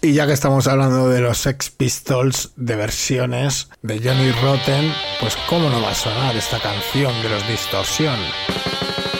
Y ya que estamos hablando de los Sex Pistols, de versiones de Johnny Rotten, pues cómo no va a sonar esta canción de los Distortion.